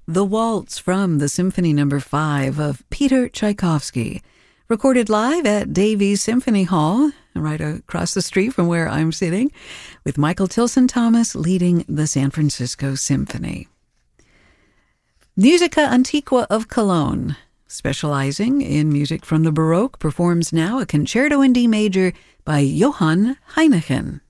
The Waltz from the Symphony No. 5 of Peter Tchaikovsky, recorded live at Davies Symphony Hall, right across the street from where I'm sitting, with Michael Tilson Thomas leading the San Francisco Symphony. Musica Antiqua of Cologne, specializing in music from the Baroque, performs now a Concerto in D major by Johann Heineken.